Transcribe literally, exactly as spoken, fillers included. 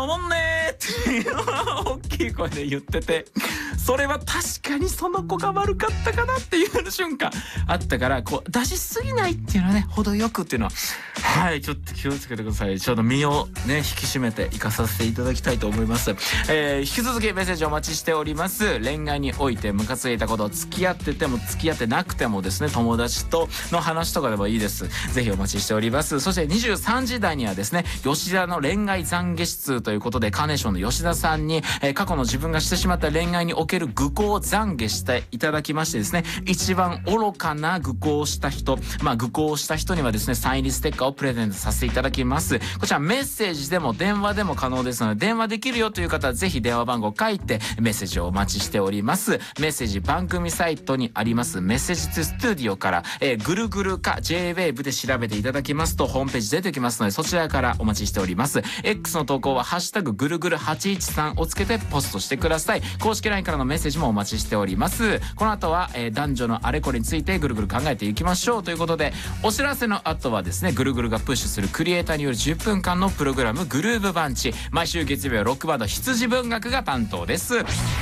おもんねーって大きい声で言ってて、それは確かにその子が悪かったかなっていう瞬間あったから、こう出しすぎないっていうのはね、程よくっていうのは、はい、ちょっと気をつけてください。ちょっと身をね引き締めていかさせていただきたいと思います。えー、引き続きメッセージお待ちしております。恋愛においてムカついたこと、付き合ってても付き合ってなくてもですね、友達との話とかでもいいです。ぜひお待ちしております。そしてにじゅうさんじ台にはですね、吉田の恋愛懺悔室ということで、カーネーションの吉田さんに、えー、過去の自分がしてしまった恋愛における愚行を懺悔していただきましてですね、一番愚かな愚行をした人、まあ愚行をした人にはですね、サイン入りステッカーをプレゼントさせていただきます。こちらメッセージでも電話でも可能ですので、電話できるよという方はぜひ電話番号書いてメッセージをお待ちしております。メッセージ番組サイトにありますメッセージツースタジオから、えー、ぐるぐるか ジェイウェーブ で調べていただきますとホームページ出てきますので、そちらからお待ちしております。 X の投稿はハッシュタグぐるぐるはちいちさんをつけてポストしてください。公式 ライン からのメッセージもお待ちしております。この後は、えー、男女のあれこれについてぐるぐる考えていきましょうということで、お知らせの後はですね、ぐるぐるがプッシュするクリエイターによるじゅっぷんかんのプログラムグルーブバンチ、毎週月曜日はロックバンド羊文学が担当です。